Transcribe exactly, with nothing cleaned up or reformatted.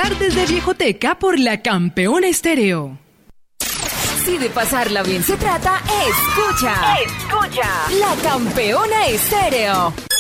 tardes de Viejoteca por la Campeona Estéreo. Si de pasarla bien se trata, escucha. Escucha. La Campeona Estéreo.